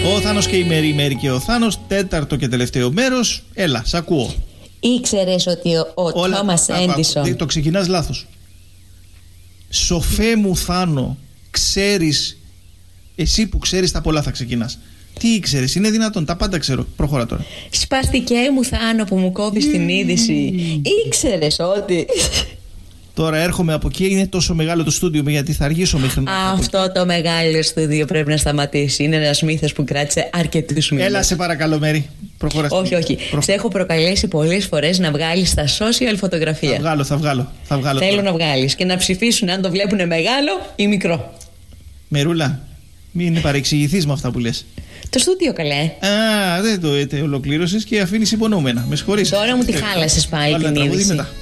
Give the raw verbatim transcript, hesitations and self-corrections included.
Ο Θάνος και η Μέρη, η Μέρη και ο Θάνος. Τέταρτο και τελευταίο μέρος. Έλα, σ' ακούω. Ήξερες ότι ο, ο Τόμας Έντισον. Το ξεκινάς λάθος. Σοφέ μου Θάνο, ξέρεις, εσύ που ξέρεις τα πολλά θα ξεκινάς. Τι ήξερες, είναι δυνατόν, τα πάντα ξέρω. Προχώρα τώρα. Σπαστικέ μου Θάνο που μου κόβεις mm. την είδηση. Ήξερες ότι. Τώρα έρχομαι από εκεί, είναι τόσο μεγάλο το στούντιο μου, γιατί θα αργήσω μέχρι να. Αυτό το μεγάλο στούντιο πρέπει να σταματήσει. Είναι ένας μύθος που κράτησε αρκετούς μήνες. Έλα, σε παρακαλώ, Μέρη. Προχωρά. Όχι, όχι. Προ... Σε έχω προκαλέσει πολλές φορές να βγάλεις στα social φωτογραφία. Θα βγάλω, θα βγάλω. Θα βγάλω Θέλω τώρα. να βγάλεις και να ψηφίσουν αν το βλέπουν μεγάλο ή μικρό. Μερούλα, μην παρεξηγηθείς με αυτά που λες. Το στούντιο καλέ. Α, δεν το ε, ολοκλήρωσες και αφήνεις υπονοούμενα. Με συγχωρείς. Τώρα μου τη χάλασες πάλι την είδηση.